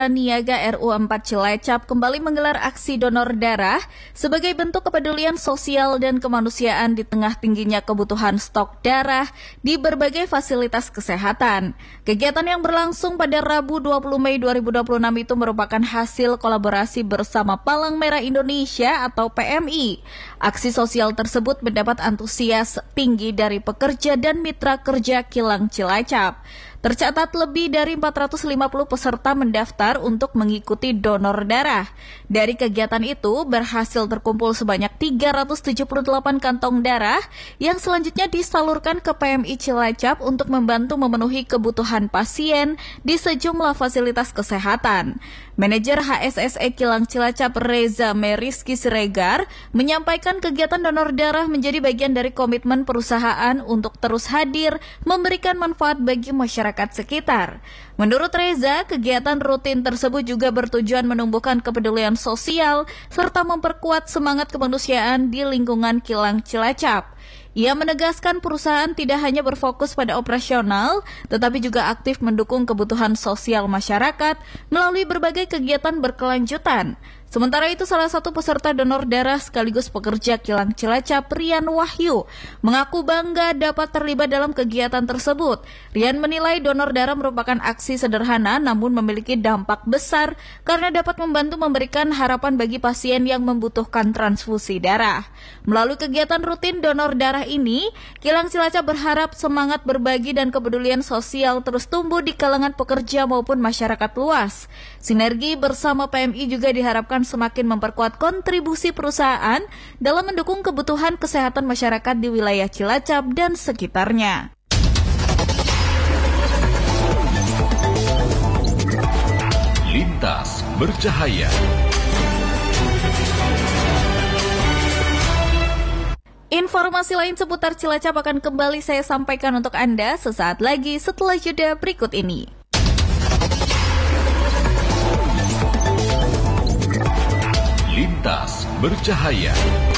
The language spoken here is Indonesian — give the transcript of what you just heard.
Niaga RU 4 Cilacap kembali menggelar aksi donor darah sebagai bentuk kepedulian sosial dan kemanusiaan di tengah tingginya kebutuhan stok darah di berbagai fasilitas kesehatan. Kegiatan yang berlangsung pada Rabu 20 Mei 2026 itu merupakan hasil kolaborasi bersama Palang Merah Indonesia atau PMI. Aksi sosial tersebut mendapat antusias tinggi dari pekerja dan mitra kerja kilang Cilacap. Tercatat lebih dari 450 peserta mendaftar untuk mengikuti donor darah. Dari kegiatan itu berhasil terkumpul sebanyak 378 kantong darah yang selanjutnya disalurkan ke PMI Cilacap untuk membantu memenuhi kebutuhan pasien di sejumlah fasilitas kesehatan. Manajer HSSE Kilang Cilacap Reza Meriski Siregar menyampaikan kegiatan donor darah menjadi bagian dari komitmen perusahaan untuk terus hadir memberikan manfaat bagi masyarakat sekitar. Menurut Reza, kegiatan rutin tersebut juga bertujuan menumbuhkan kepedulian sosial serta memperkuat semangat kemanusiaan di lingkungan Kilang Cilacap. Ia menegaskan perusahaan tidak hanya berfokus pada operasional, tetapi juga aktif mendukung kebutuhan sosial masyarakat melalui berbagai kegiatan berkelanjutan. Sementara itu, salah satu peserta donor darah sekaligus pekerja Kilang Cilacap, Rian Wahyu, mengaku bangga dapat terlibat dalam kegiatan tersebut. Rian menilai donor darah merupakan aksi sederhana namun memiliki dampak besar karena dapat membantu memberikan harapan bagi pasien yang membutuhkan transfusi darah. Melalui kegiatan rutin donor darah ini, Kilang Cilacap berharap semangat berbagi dan kepedulian sosial terus tumbuh di kalangan pekerja maupun masyarakat luas. Sinergi bersama PMI juga diharapkan semakin memperkuat kontribusi perusahaan dalam mendukung kebutuhan kesehatan masyarakat di wilayah Cilacap dan sekitarnya. Lintas Bercahaya. Informasi lain seputar Cilacap akan kembali saya sampaikan untuk Anda sesaat lagi setelah jeda berikut ini. Lintas Bercahaya.